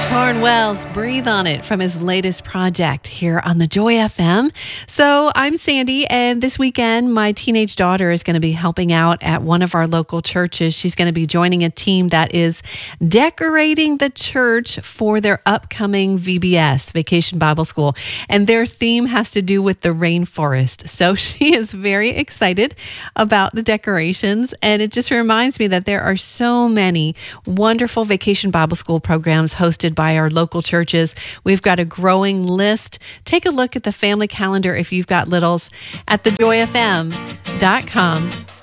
Torn Wells, Breathe on It from his latest project here on the Joy FM. So I'm Sandy, and this weekend my teenage daughter is going to be helping out at one of our local churches. She's going to be joining a team that is decorating the church for their upcoming VBS, Vacation Bible School, and their theme has to do with the rainforest. So she is very excited about the decorations, and it just reminds me that there are so many wonderful Vacation Bible School programs hosted by our local churches. We've got a growing list. Take a look at the family calendar if you've got littles at thejoyfm.com.